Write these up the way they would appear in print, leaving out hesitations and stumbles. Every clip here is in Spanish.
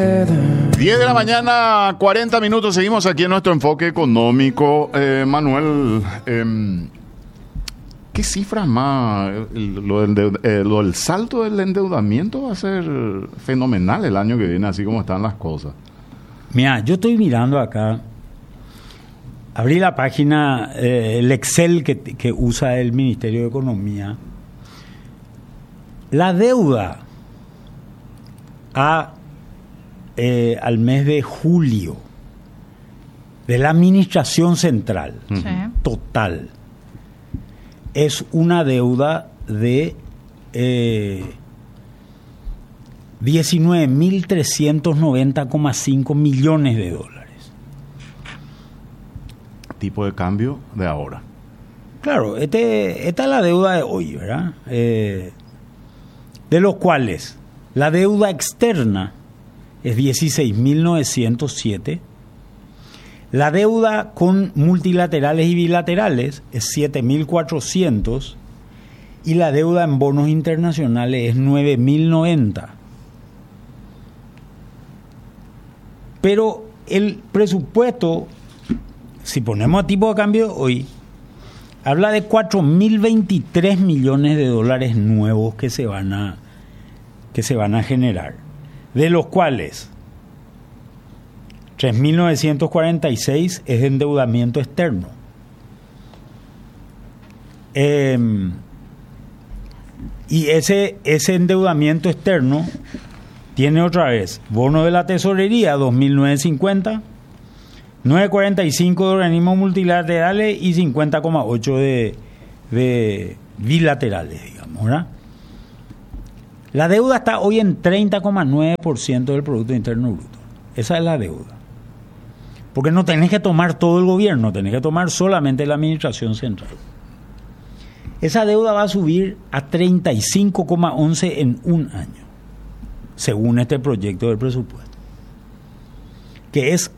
10 de la mañana, 40 minutos. Seguimos aquí en nuestro enfoque económico. Manuel, ¿qué cifras más? Lo del salto del endeudamiento va a ser fenomenal el año que viene, así como están las cosas. Mira, yo estoy mirando acá. Abrí la página, el Excel que usa el Ministerio de Economía. La deuda al mes de julio de la Administración Central, Sí. total, es una deuda de 19.390,5 millones de dólares. Tipo de cambio de ahora. Claro, esta es la deuda de hoy, ¿verdad? De los cuales la deuda externa es 16.907. La deuda con multilaterales y bilaterales es 7.400. Y la deuda en bonos internacionales es 9.090. Pero el presupuesto, si ponemos a tipo de cambio hoy, habla de 4.023 millones de dólares nuevos que se van a generar, de los cuales 3.946 es endeudamiento externo. Y ese endeudamiento externo tiene otra vez bono de la tesorería 2.950, 9.45 de organismos multilaterales y 50,8 de bilaterales, digamos, ¿verdad? La deuda está hoy en 30,9% del Producto Interno Bruto. Esa es la deuda. Porque no tenés que tomar todo el gobierno, tenés que tomar solamente la Administración Central. Esa deuda va a subir a 35,11 en un año, según este proyecto del presupuesto, que es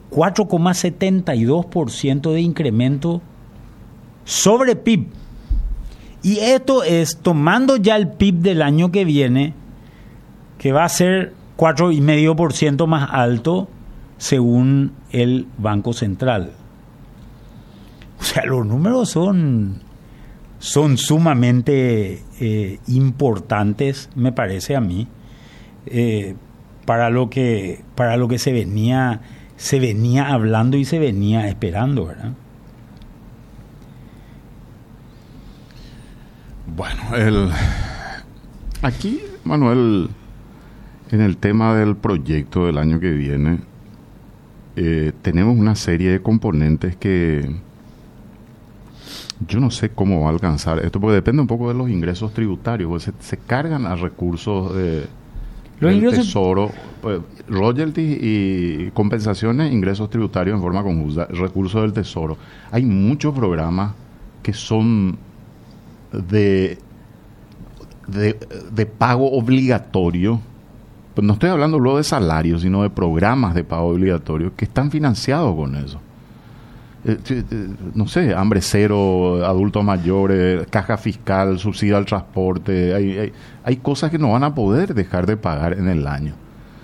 4,72% de incremento sobre PIB. Y esto es tomando ya el PIB del año que viene, que va a ser 4,5% más alto según el Banco Central. O sea, los números son sumamente importantes, me parece a mí, para lo que se venía hablando y se venía esperando, ¿verdad? Bueno, aquí, Manuel, en el tema del proyecto del año que viene, tenemos una serie de componentes que yo no sé cómo va a alcanzar esto, porque depende un poco de los ingresos tributarios, porque se cargan a recursos del Tesoro, royalties y compensaciones, ingresos tributarios en forma conjunta, recursos del Tesoro. Hay muchos programas que son de pago obligatorio. Pues no estoy hablando luego de salarios, sino de programas de pago obligatorio que están financiados con eso. No sé, hambre cero, adultos mayores, caja fiscal, subsidio al transporte. Hay cosas que no van a poder dejar de pagar en el año.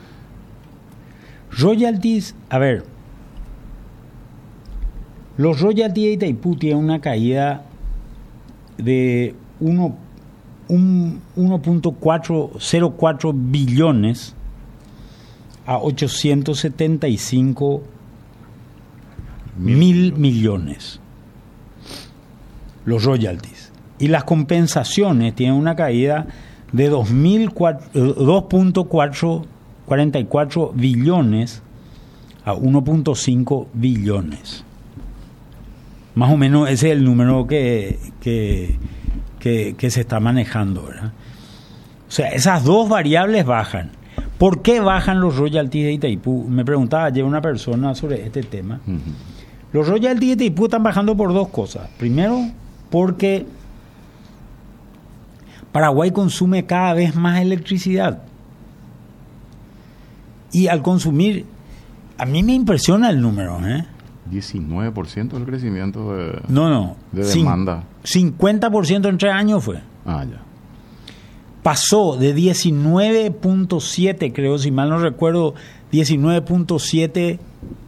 Royalties, a ver, los royalties de Itaipú tienen una caída de 1.404 billones a 875 mil millones. Los royalties. Y las compensaciones tienen una caída de 2.44 billones a 1.5 billones. Más o menos ese es el número que se está manejando, ¿verdad? O sea, esas dos variables bajan. ¿Por qué bajan los royalties de Itaipú? Me preguntaba ayer una persona sobre este tema. Uh-huh. Los royalties de Itaipú están bajando por dos cosas. Primero, porque Paraguay consume cada vez más electricidad. Y al consumir, a mí me impresiona el número, 19% del crecimiento de demanda. 50% en 3 años fue. Ah, ya. Pasó de 19.7, creo, si mal no recuerdo, 19.7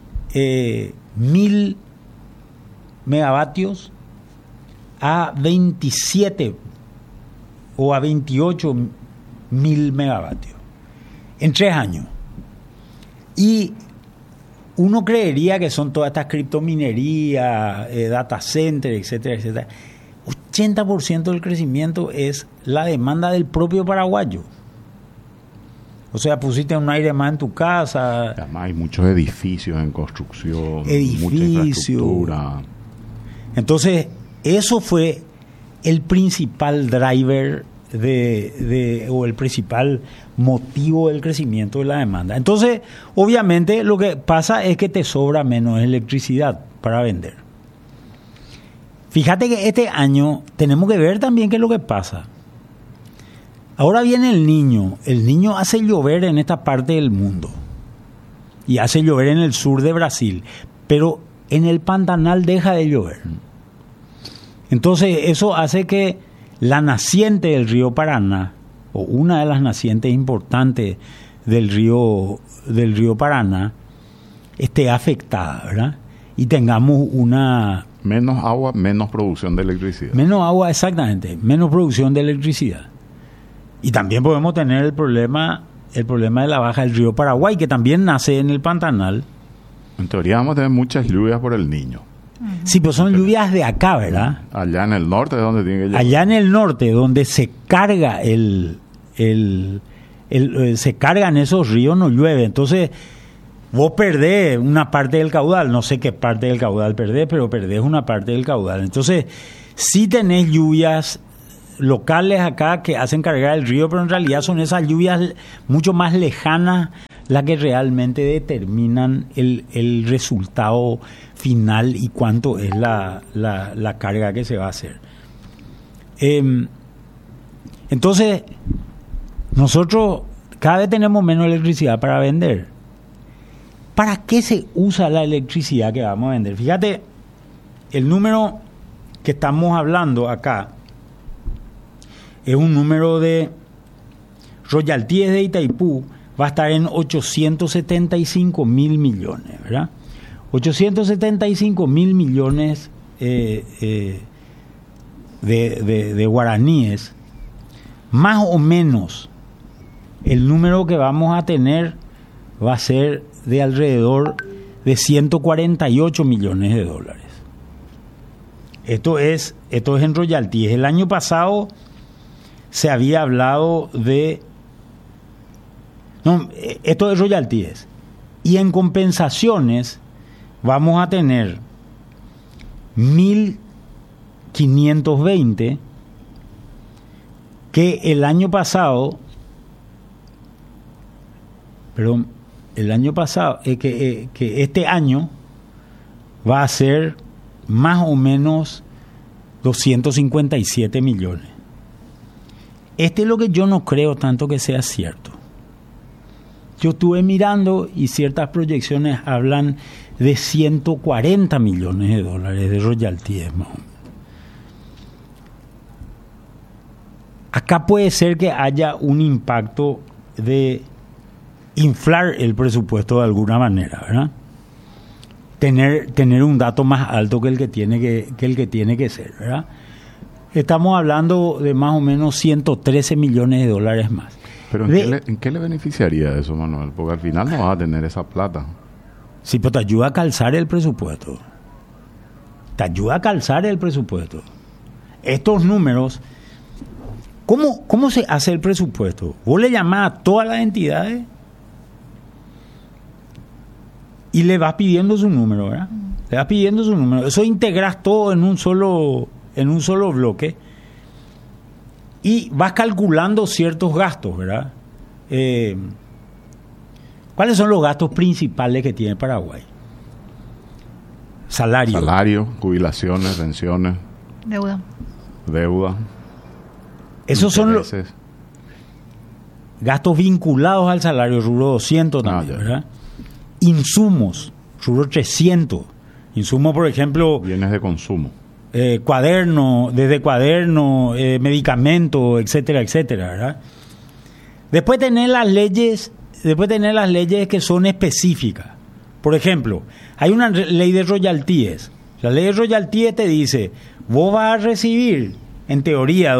mil megavatios a 27 o a 28 mil megavatios en 3 años. Y uno creería que son todas estas criptominerías, data center, etcétera, etcétera. 80% del crecimiento es la demanda del propio paraguayo. O sea, pusiste un aire más en tu casa. Además hay muchos edificios en construcción, mucha infraestructura. Entonces, eso fue el principal driver o el principal motivo del crecimiento de la demanda. Entonces, obviamente, lo que pasa es que te sobra menos electricidad para vender. Fíjate que este año tenemos que ver también qué es lo que pasa. Ahora viene el Niño hace llover en esta parte del mundo y hace llover en el sur de Brasil, pero en el Pantanal deja de llover. Entonces eso hace que la naciente del río Paraná, o una de las nacientes importantes del río Paraná, esté afectada, ¿verdad? Y tengamos una... Menos agua, menos producción de electricidad. Menos agua, exactamente, menos producción de electricidad. Y también podemos tener el problema de la baja del río Paraguay, que también nace en el Pantanal. En teoría vamos a tener muchas lluvias por el Niño. Sí, pero son lluvias de acá, ¿verdad? Allá en el norte es donde tiene que llegar. Allá en el norte, donde se carga se cargan esos ríos, no llueve. Entonces, vos perdés una parte del caudal. No sé qué parte del caudal perdés, pero perdés una parte del caudal. Entonces, sí tenés lluvias locales acá que hacen cargar el río, pero en realidad son esas lluvias mucho más lejanas las que realmente determinan el resultado final y cuánto es la carga que se va a hacer. Entonces, nosotros cada vez tenemos menos electricidad para vender. ¿Para qué se usa la electricidad que vamos a vender? Fíjate, el número que estamos hablando acá es un número de royalties de Itaipú, va a estar en 875 mil millones, ¿verdad? 875 mil millones de guaraníes, más o menos el número que vamos a tener va a ser de alrededor de 148 millones de dólares. Esto es en royalties. El año pasado se había hablado de... No, esto es royalties. Y en compensaciones vamos a tener 1.520 que el año pasado... Perdón, que este año va a ser más o menos 257 millones. Este es lo que yo no creo tanto que sea cierto. Yo estuve mirando y ciertas proyecciones hablan de 140 millones de dólares de royalties. Acá puede ser que haya un impacto de inflar el presupuesto de alguna manera, ¿verdad? Tener un dato más alto que el que tiene que ser, ¿verdad? Estamos hablando de más o menos 113 millones de dólares más. Pero ¿en qué le beneficiaría eso, Manuel? Porque al final no vas a tener esa plata. Sí, pero te ayuda a calzar el presupuesto. Estos números, ¿cómo se hace el presupuesto? Vos le llamás a todas las entidades y le vas pidiendo su número, ¿verdad? Le vas pidiendo su número. Eso integras todo en un solo bloque y vas calculando ciertos gastos, ¿verdad? ¿Cuáles son los gastos principales que tiene Paraguay? Salario, jubilaciones, pensiones, deuda. Esos son los gastos vinculados al salario, rubro 200 también, ¿verdad? Insumos, rubro 300. Insumos, por ejemplo... Bienes de consumo. Cuaderno, medicamentos, etcétera, etcétera, ¿verdad? Después tener las leyes tener las leyes que son específicas. Por ejemplo, hay una ley de royalties. La ley de royalties te dice, vos vas a recibir, en teoría,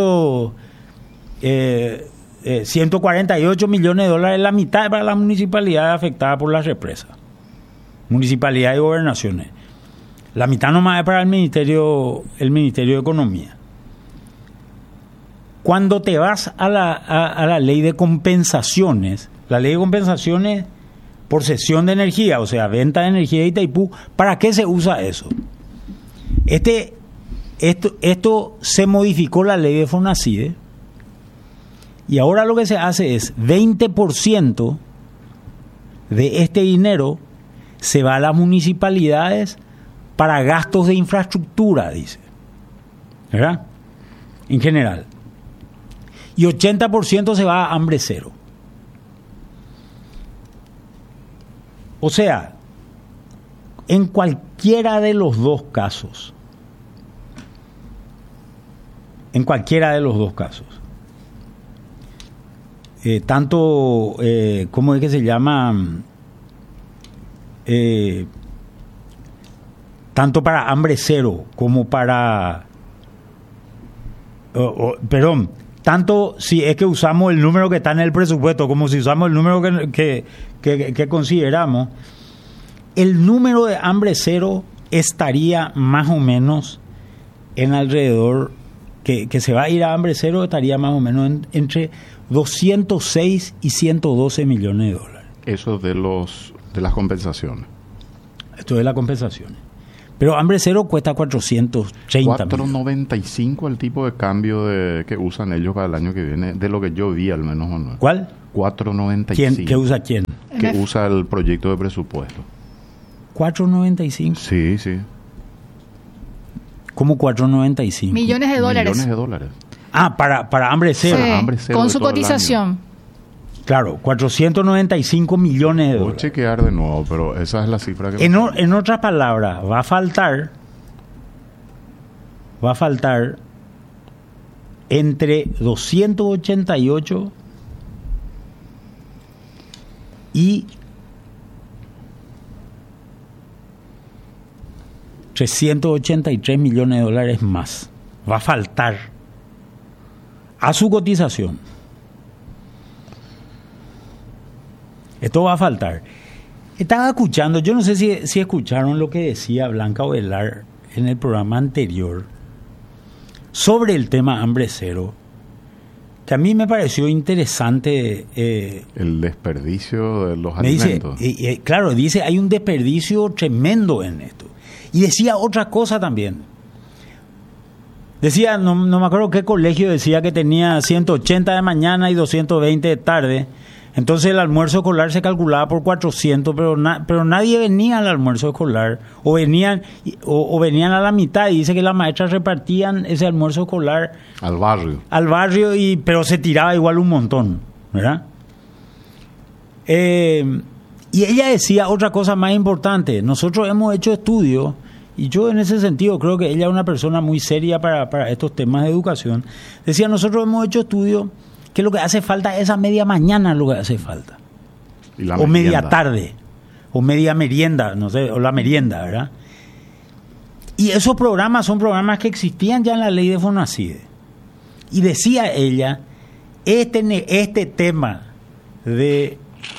148 millones de dólares, la mitad para las municipalidades afectadas por las represas. Municipalidades y gobernaciones. La mitad nomás es para el Ministerio de Economía. Cuando te vas a la ley de compensaciones, la ley de compensaciones por cesión de energía, o sea, venta de energía de Itaipú, ¿para qué se usa eso? Esto se modificó la ley de Fonacide y ahora lo que se hace es 20% de este dinero se va a las municipalidades para gastos de infraestructura, dice, ¿verdad? En general. Y 80% se va a hambre cero. O sea, en cualquiera de los dos casos, tanto, ¿cómo es que se llama? Tanto para hambre cero como para... perdón, tanto si es que usamos el número que está en el presupuesto como si usamos el número que consideramos, el número de hambre cero estaría más o menos en alrededor, que se va a ir a hambre cero, estaría más o menos entre 206 y 112 millones de dólares. Eso de las compensaciones. Esto de las compensaciones. Pero hambre cero cuesta 430 4.95 el tipo de cambio que usan ellos para el año que viene, de lo que yo vi al menos, Manuel. ¿Cuál? 4.95. ¿Qué usa quién? Que usa el proyecto de presupuesto. 4.95. Sí, sí. ¿Cómo 4.95? Millones de dólares. Millones de dólares. Ah, para hambre cero. Sí, hambre cero con de su todo el cotización. Claro, 495 millones de Voy a dólares. chequear de nuevo, pero esa es la cifra que... En otras palabras, va a faltar entre 288 y 383 millones de dólares más. Va a faltar a su cotización. Esto va a faltar. Estaba escuchando, yo no sé si escucharon lo que decía Blanca Ovelar en el programa anterior sobre el tema hambre cero, que a mí me pareció interesante. El desperdicio de los me alimentos. Dice, claro, dice, hay un desperdicio tremendo en esto. Y decía otra cosa también. Decía, no me acuerdo qué colegio decía que tenía 180 de mañana y 220 de tarde. Entonces el almuerzo escolar se calculaba por 400, pero nadie venía al almuerzo escolar, o venían a la mitad, y dice que las maestras repartían ese almuerzo escolar al barrio, pero se tiraba igual un montón, ¿verdad? Y ella decía otra cosa más importante. Nosotros hemos hecho estudios, y yo en ese sentido creo que ella es una persona muy seria para estos temas de educación. Decía, nosotros hemos hecho estudios que lo que hace falta es a media mañana, lo que hace falta. O media tarde, o media merienda, no sé, o la merienda, ¿verdad? Y esos programas son programas que existían ya en la ley de Fonacide. Y decía ella, este tema del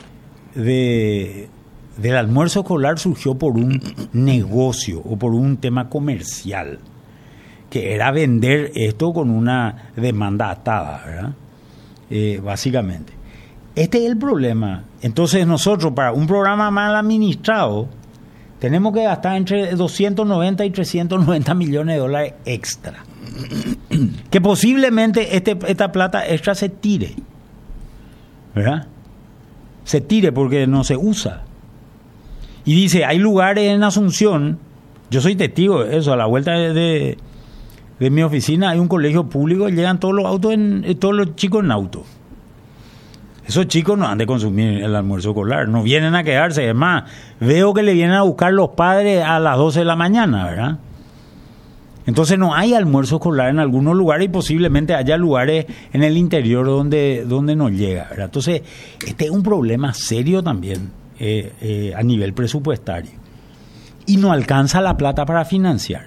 almuerzo escolar surgió por un negocio o por un tema comercial, que era vender esto con una demanda atada, ¿verdad? Básicamente. Este es el problema. Entonces nosotros, para un programa mal administrado, tenemos que gastar entre 290 y 390 millones de dólares extra. Que posiblemente esta plata extra se tire, ¿verdad? Se tire porque no se usa. Y dice, hay lugares en Asunción, yo soy testigo de eso, a la vuelta de mi oficina hay un colegio público, llegan todos los autos, todos los chicos en auto. Esos chicos no han de consumir el almuerzo escolar, no vienen a quedarse. Es más, veo que le vienen a buscar los padres a las 12 de la mañana, ¿verdad? Entonces no hay almuerzo escolar en algunos lugares y posiblemente haya lugares en el interior donde no llega, ¿verdad? Entonces, este es un problema serio también a nivel presupuestario. Y no alcanza la plata para financiar.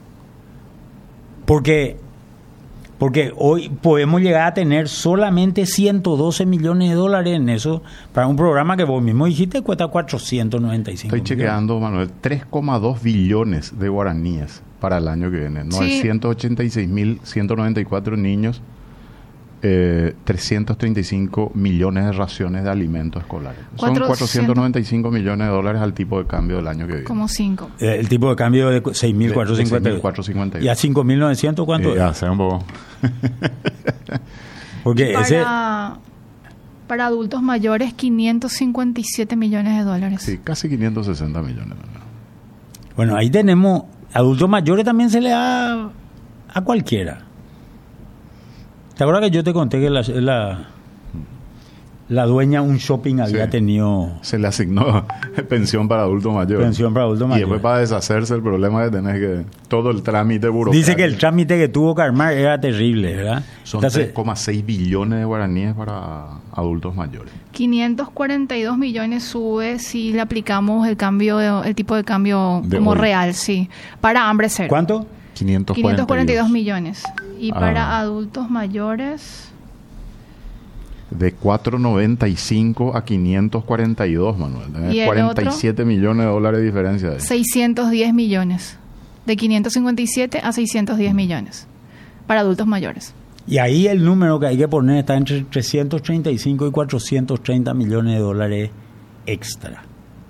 Porque hoy podemos llegar a tener solamente 112 millones de dólares en eso para un programa que vos mismo dijiste cuesta 495 Estoy chequeando, Manuel, 3,2 billones de guaraníes para el año que viene. 986.194 niños, 335 millones de raciones de alimentos escolares. Son 495 millones de dólares al tipo de cambio del año que viene. Como 5. El tipo de cambio de 6.450. ¿Y a 5.900 cuánto? Ya, sea un poco. Porque para adultos mayores, 557 millones de dólares. Sí, casi 560 millones. Bueno, ahí tenemos... Adultos mayores también se le da a cualquiera. ¿Te acuerdas que yo te conté que la dueña un shopping había tenido... Se le asignó pensión para adultos mayores. Pensión para adultos mayores. Y después para deshacerse el problema de tener que... Todo el trámite burocrático. Dice que el trámite que tuvo que armar era terrible, ¿verdad? Son 3,6 billones de guaraníes para adultos mayores. 542 millones sube si le aplicamos el tipo de cambio como hoy. Real, sí. Para hambre cero. ¿Cuánto? 542 millones. Y para adultos mayores... De 495 a 542, Manuel. ¿Y 47 millones de dólares de diferencia. De 610 millones. De 557 a 610 millones. Para adultos mayores. Y ahí el número que hay que poner está entre 335 y 430 millones de dólares extra.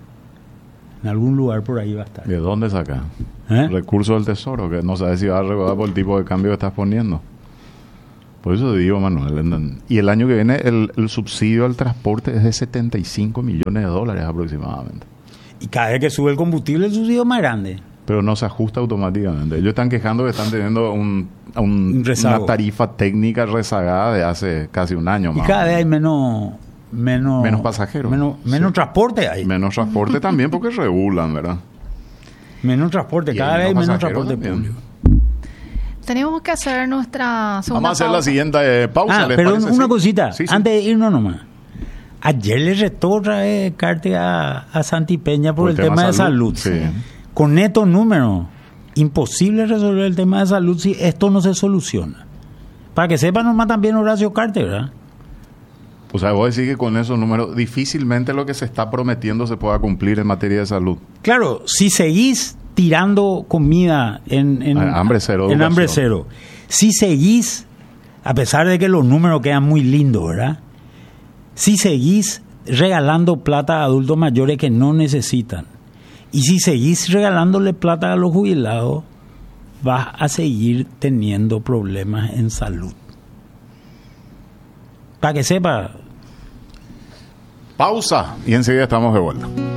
En algún lugar por ahí va a estar. ¿De dónde saca? Recursos del Tesoro, que no sabes si va a recaudar por el tipo de cambio que estás poniendo. Por eso te digo, Manuel. Y el año que viene el subsidio al transporte es de 75 millones de dólares aproximadamente. Y cada vez que sube el combustible el subsidio es más grande. Pero no se ajusta automáticamente. Ellos están quejando que están teniendo una tarifa técnica rezagada de hace casi un año más. Y cada vez hay menos pasajeros. Menos transporte hay. Menos transporte también porque regulan, ¿verdad? Menos transporte. Cada vez hay menos transporte público. Tenemos que hacer nuestra segunda Vamos a hacer la siguiente pausa. Pero una cosita, sí. Antes de irnos nomás. Ayer le retó otra vez Cartea a Santi Peña por el tema de salud. Sí. Con estos números, imposible resolver el tema de salud si esto no se soluciona. Para que sepan nomás también Horacio Carter, ¿verdad? O sea, vos decís que con esos números difícilmente lo que se está prometiendo se pueda cumplir en materia de salud. Claro, si seguís tirando comida en hambre cero. En hambre cero. Si seguís, a pesar de que los números quedan muy lindos, ¿verdad? Si seguís regalando plata a adultos mayores que no necesitan, y si seguís regalándole plata a los jubilados, vas a seguir teniendo problemas en salud. Para que sepa. Pausa y enseguida estamos de vuelta.